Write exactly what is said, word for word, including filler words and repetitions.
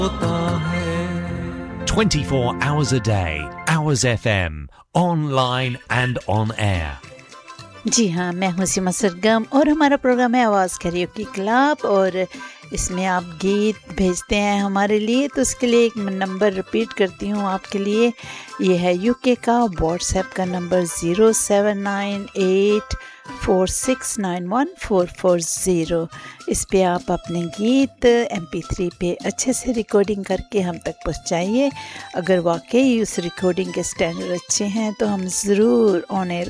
twenty-four hours a day, Hours F M, online and on air. जी हाँ, मैं हूँ सीमा सरगम और हमारा प्रोग्राम है आवाज़ कैरियोकी क्लब और इसमें आप गीत भेजते हैं हमारे लिए, तो उसके लिए एक नंबर रिपीट करती हूँ आपके लिए। ये है यूके का व्हाट्सएप का number zero seven nine eight four six nine one four four zero. इस पे आप अपने गीत एम पी थ्री पे अच्छे से रिकॉर्डिंग करके हम तक पहुँचाइए। अगर वाकई उस रिकॉर्डिंग के स्टैंडर्ड अच्छे हैं तो हम ज़रूर ऑन एयर